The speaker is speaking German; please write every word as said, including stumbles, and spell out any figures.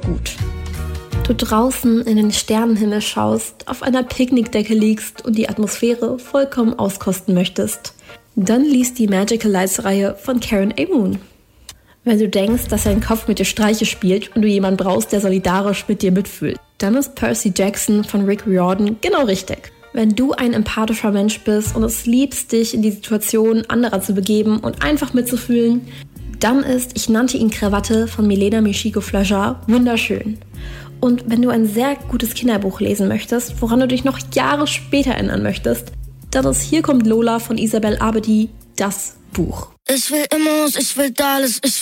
gut. Du draußen in den Sternenhimmel schaust, auf einer Picknickdecke liegst und die Atmosphäre vollkommen auskosten möchtest, dann lies die Magical Lights-Reihe von Karen A. Moon. Wenn du denkst, dass dein Kopf mit dir Streiche spielt und du jemanden brauchst, der solidarisch mit dir mitfühlt, dann ist Percy Jackson von Rick Riordan genau richtig. Wenn du ein empathischer Mensch bist und es liebst, dich in die Situation anderer zu begeben und einfach mitzufühlen, dann ist Ich nannte ihn Krawatte von Milena Michiko-Flajar wunderschön. Und wenn du ein sehr gutes Kinderbuch lesen möchtest, woran du dich noch Jahre später erinnern möchtest, dann ist Hier kommt Lola von Isabel Abedi das Buch. Ich will Immos, ich will alles, ich